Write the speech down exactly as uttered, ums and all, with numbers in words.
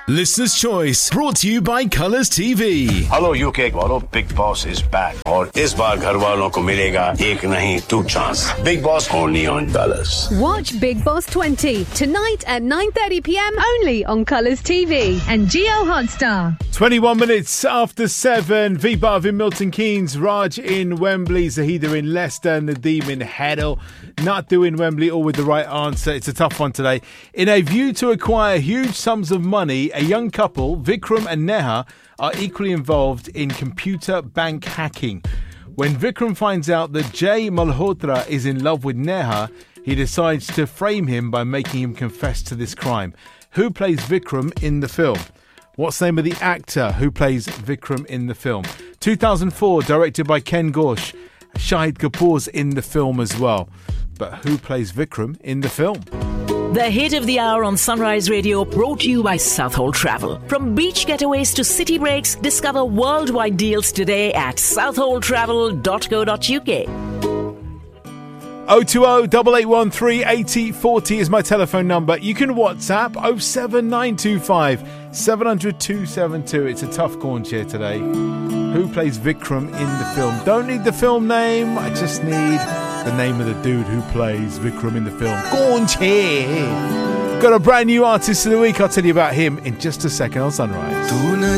Listener's Choice, brought to you by Colours T V. Hello U K वालों, Big Boss is back. और इस बार घर वालों को मिलेगा एक नहीं two chance. Big Boss only on Colours. Watch Big Boss twenty tonight at nine thirty p m only on Colours T V and Geo Hotstar. twenty-one minutes after seven. V-Bar in Milton Keynes, Raj in Wembley, Zahida in Leicester, Nadeem in Heddle. Natu in Wembley, all with the right answer. It's a tough one today. In a view to acquire huge sums of money, a young couple, Vikram and Neha, are equally involved in computer bank hacking. When Vikram finds out that Jay Malhotra is in love with Neha, he decides to frame him by making him confess to this crime. Who plays Vikram in the film? What's the name of the actor who plays Vikram in the film? two thousand four, directed by Ken Ghosh. Shahid Kapoor's in the film as well. But who plays Vikram in the film? The hit of the hour on Sunrise Radio, brought to you by Southall Travel. From beach getaways to city breaks, discover worldwide deals today at southall travel dot co dot uk. oh two oh, eight eight one three, eight oh four oh is my telephone number. You can WhatsApp oh seven nine two five, seven hundred, two seven two. It's a tough corn chair today. Who plays Vikram in the film? Don't need the film name, I just need the name of the dude who plays Vikram in the film. Corn chair. Got a brand new artist of the week. I'll tell you about him in just a second on Sunrise.